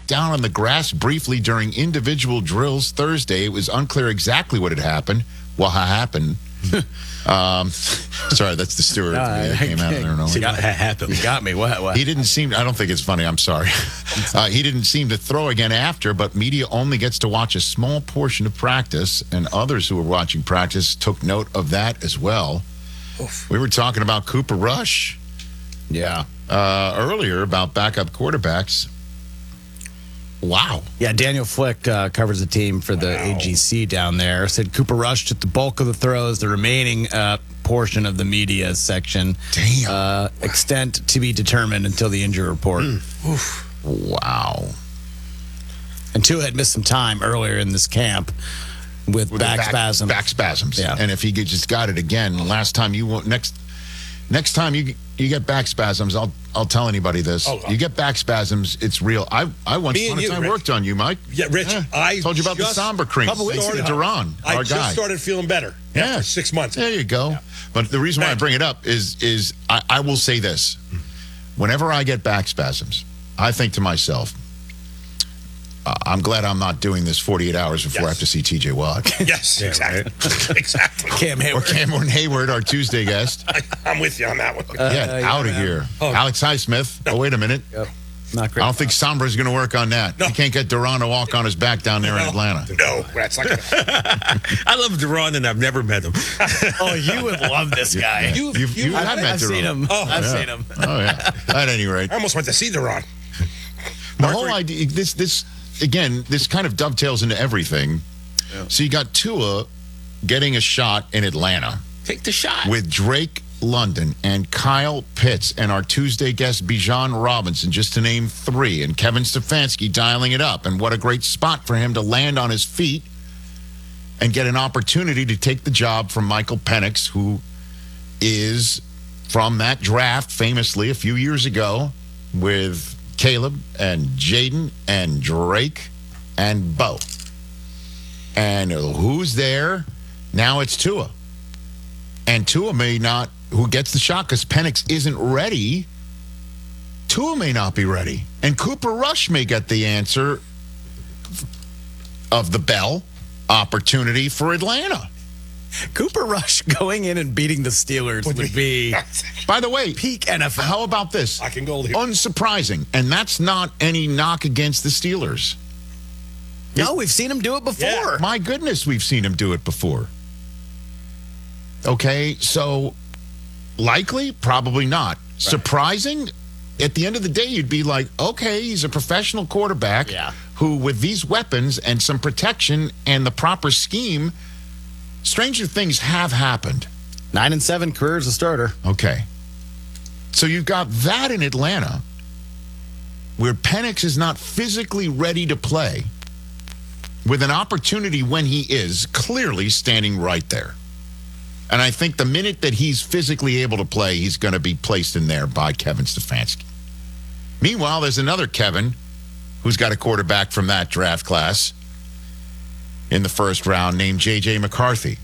down on the grass briefly during individual drills Thursday. It was unclear exactly what had happened. What happened? Sorry, that's the steward that came out of there. You got me. What? He didn't seem, I don't think it's funny, I'm sorry. He didn't seem to throw again after, but media only gets to watch a small portion of practice, and others who were watching practice took note of that as well. Oof. We were talking about Cooper Rush earlier about backup quarterbacks. Wow. Yeah, Daniel Flick covers the team for the AGC down there. Said Cooper Rush took the bulk of the throws. The remaining portion of the media section. Extent to be determined until the injury report. Wow. And Tua had missed some time earlier in this camp with back spasms. Back spasms. Yeah. And if he just got it again, next time you get back spasms, I'll tell anybody this. You get back spasms, it's real. I once upon a time worked on you, Mike. Yeah, Rich. I told you about the Somber Cream. Duran, I just started feeling better. After 6 months. There you go. Yeah. But the reason why I bring it up is I will say this. Whenever I get back spasms, I think to myself, I'm glad I'm not doing this 48 hours before I have to see TJ Watt. Yes, exactly. Exactly. Cam Hayward. Or Cameron Hayward, our Tuesday guest. I'm with you on that one. Out of here. Alex Highsmith. Oh, wait a minute. Not great. I don't think Sombra's going to work on that. No. He can't get Duran to walk on his back down there in Atlanta. No, that's not going to. I love Duran, and I've never met him. You would love this guy. I've seen him. I've seen him. Oh, yeah. At any rate. I almost went to see Duran. The whole idea, this kind of dovetails into everything. Yeah. So you got Tua getting a shot in Atlanta. Take the shot. With Drake London and Kyle Pitts and our Tuesday guest Bijan Robinson, just to name three, and Kevin Stefanski dialing it up. And what a great spot for him to land on his feet and get an opportunity to take the job from Michael Penix, who is from that draft famously a few years ago with Caleb and Jaden and Drake and Bo. And who's there? Now it's Tua. And Tua may not, who gets the shot because Penix isn't ready. Tua may not be ready. And Cooper Rush may get the answer of the bell opportunity for Atlanta. Cooper Rush going in and beating the Steelers would be, by the way, peak NFL. How about this? I can go here. Unsurprising. And that's not any knock against the Steelers. No, we've seen him do it before. Yeah. My goodness, we've seen him do it before. Okay, so likely, probably not. Right. Surprising, at the end of the day, you'd be like, okay, he's a professional quarterback who, with these weapons and some protection and the proper scheme, stranger things have happened. 9-7 career as a starter. Okay. So you've got that in Atlanta where Penix is not physically ready to play with an opportunity when he is clearly standing right there. And I think the minute that he's physically able to play, he's going to be placed in there by Kevin Stefanski. Meanwhile, there's another Kevin who's got a quarterback from that draft class in the first round named J.J. McCarthy.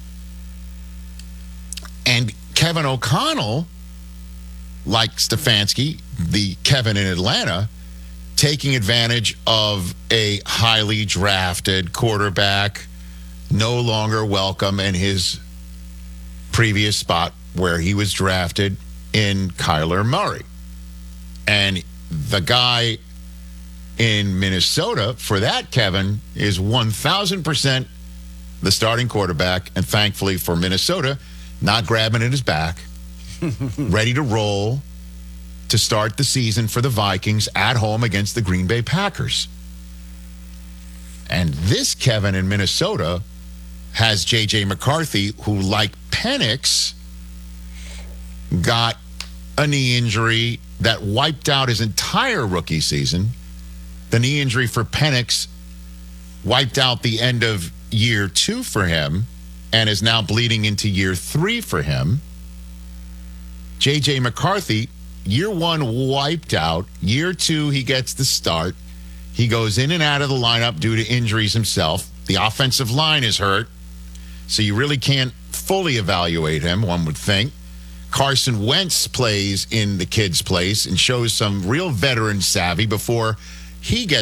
And Kevin O'Connell, like Stefanski, the Kevin in Atlanta, taking advantage of a highly drafted quarterback, no longer welcome in his previous spot where he was drafted in Kyler Murray. And the guy in Minnesota, for that, Kevin, is 1,000% the starting quarterback. And thankfully for Minnesota, not grabbing at his back, ready to roll to start the season for the Vikings at home against the Green Bay Packers. And this Kevin in Minnesota has J.J. McCarthy, who, like Penix, got a knee injury that wiped out his entire rookie season. The knee injury for Penix wiped out the end of year 2 for him and is now bleeding into year 3 for him. J.J. McCarthy, year 1 wiped out. Year 2, he gets the start. He goes in and out of the lineup due to injuries himself. The offensive line is hurt, so you really can't fully evaluate him, one would think. Carson Wentz plays in the kid's place and shows some real veteran savvy before he gets